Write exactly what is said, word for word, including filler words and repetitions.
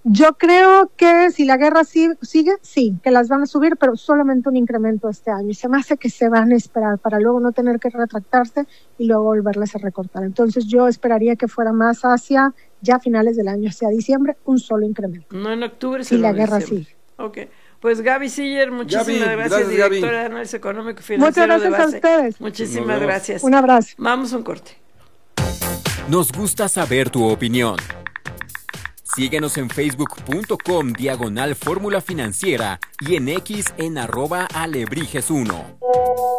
Yo creo que si la guerra sigue, sigue, sí, que las van a subir, pero solamente un incremento este año. Y se me hace que se van a esperar para luego no tener que retractarse y luego volverlas a recortar. Entonces yo esperaría que fuera más hacia ya finales del año, hacia diciembre, un solo incremento. No en octubre, si la en guerra diciembre. sigue. Ok. Pues Gaby Siller, muchísimas Gaby, gracias, gracias, directora Gaby. de Análisis Económico y Financiero Muchas gracias de Base. a ustedes. Muchísimas gracias. Un abrazo. Vamos a un corte. Nos gusta saber tu opinión. Síguenos en facebook.com diagonal fórmula financiera y en X en arroba alebrijes uno.